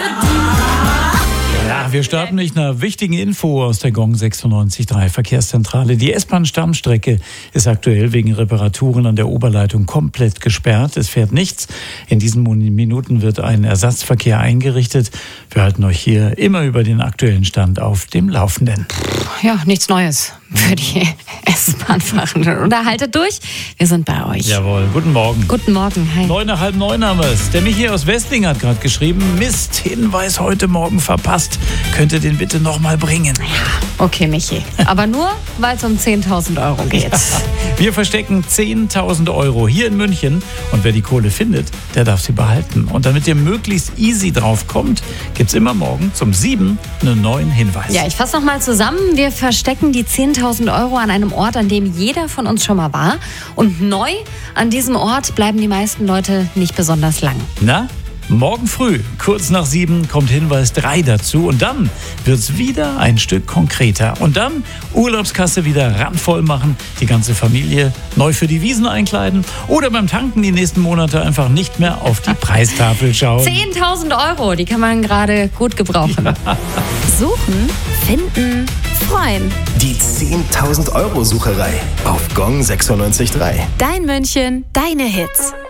Ja, wir starten mit einer wichtigen Info aus der Gong 96.3 Verkehrszentrale. Die S-Bahn-Stammstrecke ist aktuell wegen Reparaturen an der Oberleitung komplett gesperrt. Es fährt nichts. In diesen Minuten wird ein Ersatzverkehr eingerichtet. Wir halten euch hier immer über den aktuellen Stand auf dem Laufenden. Ja, nichts Neues für die S-Bahn-Fahrenden. Oder haltet durch, wir sind bei euch. Jawohl, guten Morgen. Guten Morgen, hi. 8:30 haben wir es. Der Michi aus Westling hat gerade geschrieben, Mist, Hinweis heute Morgen verpasst. Könnt ihr den bitte nochmal bringen? Ja, okay, Michi. Aber nur, weil es um 10.000 Euro geht. Ja, wir verstecken 10.000 Euro hier in München. Und wer die Kohle findet, der darf sie behalten. Und damit ihr möglichst easy drauf kommt, gibt es immer morgen zum 7 einen neuen Hinweis. Ja, ich fasse nochmal zusammen. Wir verstecken die 10.000 Euro an einem Ort, an dem jeder von uns schon mal war. Und neu an diesem Ort bleiben die meisten Leute nicht besonders lang. Na? Morgen früh, kurz nach 7, kommt Hinweis 3 dazu und dann wird's wieder ein Stück konkreter. Und dann Urlaubskasse wieder randvoll machen, die ganze Familie neu für die Wiesen einkleiden oder beim Tanken die nächsten Monate einfach nicht mehr auf die Preistafel schauen. 10.000 Euro, die kann man gerade gut gebrauchen. Ja. Suchen, finden, freuen. Die 10.000 Euro Sucherei auf Gong 96.3. Dein München, deine Hits.